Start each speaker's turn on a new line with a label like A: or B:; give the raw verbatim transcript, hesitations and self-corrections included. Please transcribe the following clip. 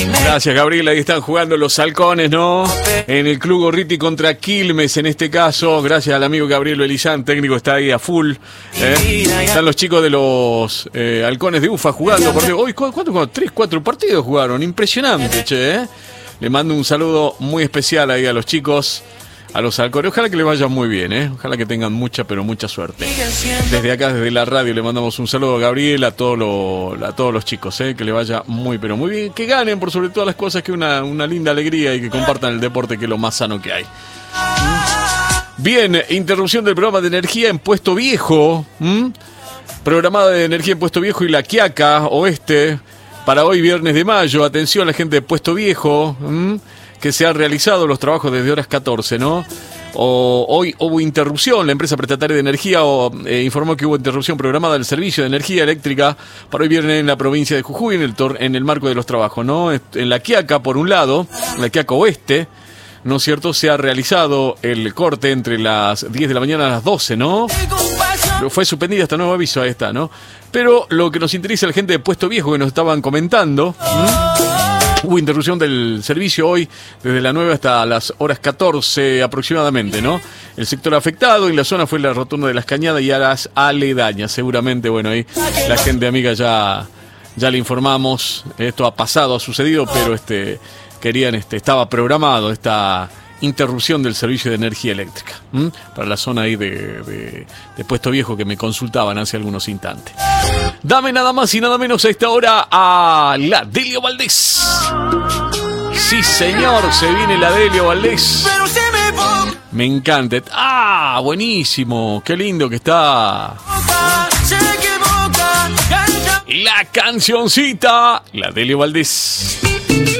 A: Gracias, Gabriela. Ahí están jugando los halcones, ¿no? En el Club Gorriti contra Quilmes, en este caso. Gracias al amigo Gabriel Elizán, técnico, está ahí a full. ¿eh? Están los chicos de los eh, halcones de UFA jugando. Porque hoy, ¿cuántos? Tres, cuatro partidos jugaron. Impresionante, che. ¿eh? Le mando un saludo muy especial ahí a los chicos, a los halcones. Ojalá que les vaya muy bien, ¿eh? Ojalá que tengan mucha, pero mucha suerte. Desde acá, desde la radio, le mandamos un saludo a Gabriel, a, todo lo, a todos los chicos, ¿eh? Que le vaya muy, pero muy bien. Que ganen, por sobre todas las cosas, que una, una linda alegría y que compartan el deporte, que es lo más sano que hay. Bien, interrupción del programa de energía en Puesto Viejo. ¿Mm? Programada de energía en Puesto Viejo y La Quiaca Oeste. Para hoy, viernes de mayo. Atención, la gente de Puesto Viejo. ¿Mm? Que se han realizado los trabajos desde horas catorce, ¿no? O, hoy hubo interrupción, la empresa prestataria de energía o, eh, informó que hubo interrupción programada del servicio de energía eléctrica para hoy viernes en la provincia de Jujuy, en el, tor- en el marco de los trabajos, ¿no? En La Quiaca, por un lado, en La Quiaca Oeste, ¿no es cierto? Se ha realizado el corte entre las diez de la mañana a las doce, ¿no? Fue suspendida hasta nuevo aviso, ahí está, ¿no? Pero lo que nos interesa a la gente de Puesto Viejo que nos estaban comentando... ¿sí? Hubo interrupción del servicio hoy desde las nueve hasta las horas catorce aproximadamente, ¿no? El sector afectado en la zona fue la rotonda de Las Cañadas y a las aledañas. Seguramente, bueno, ahí la gente amiga ya, ya le informamos. Esto ha pasado, ha sucedido, pero este querían, este, estaba programado esta interrupción del servicio de energía eléctrica. ¿m? Para la zona ahí de, de, de Puesto Viejo que me consultaban hace algunos instantes. Dame nada más y nada menos a esta hora a la Delio Valdés. Sí, señor, se viene la Delio Valdés. Me encanta. Ah, buenísimo. Qué lindo que está. La cancioncita. La Delio Valdés.